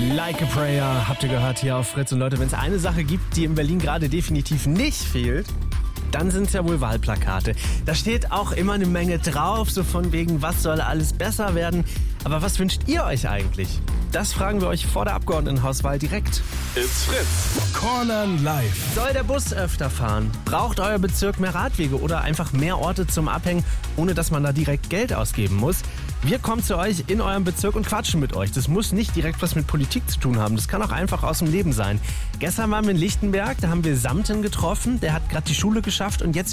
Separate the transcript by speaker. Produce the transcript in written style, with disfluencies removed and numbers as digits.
Speaker 1: Like a Prayer habt ihr gehört hier auf Fritz. Und Leute, wenn es eine Sache gibt, die in Berlin gerade definitiv nicht fehlt, dann sind es ja wohl Wahlplakate. Da steht auch immer eine Menge drauf, so von wegen, was soll alles besser werden. Aber was wünscht ihr euch eigentlich? Das fragen wir euch vor der Abgeordnetenhauswahl direkt.
Speaker 2: It's Fritz.
Speaker 3: Cornern live.
Speaker 1: Soll der Bus öfter fahren? Braucht euer Bezirk mehr Radwege oder einfach mehr Orte zum Abhängen, ohne dass man da direkt Geld ausgeben muss? Wir kommen zu euch in eurem Bezirk und quatschen mit euch. Das muss nicht direkt was mit Politik zu tun haben. Das kann auch einfach aus dem Leben sein. Gestern waren wir in Lichtenberg, da haben wir Samten getroffen. Der hat gerade die Schule geschafft und jetzt